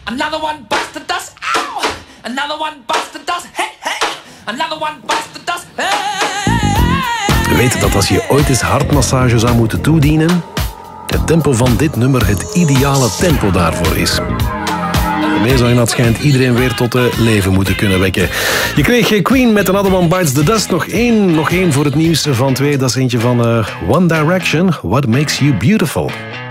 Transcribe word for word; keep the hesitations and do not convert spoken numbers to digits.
Another one bites the dust. Ow! Another one bites the dust. Hey, hey! Another one bites the dust. Hey! Weet dat als je ooit eens hartmassage zou moeten toedienen, het tempo van dit nummer het ideale tempo daarvoor is. Daarmee zou je dat schijnt iedereen weer tot uh, leven moeten kunnen wekken. Je kreeg Queen met Another One Bites the Dust. Nog één, nog één voor het nieuws van twee. Dat is eentje van uh, One Direction. What Makes You Beautiful.